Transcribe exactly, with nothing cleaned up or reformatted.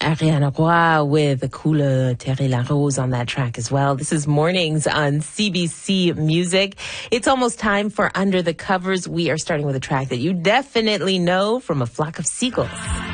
Ariana Roy with Couleur Terre la Rose on that track as well. This is Mornings on C B C Music. It's almost time for Under the Covers. We are starting with a track that you definitely know from A Flock of Seagulls.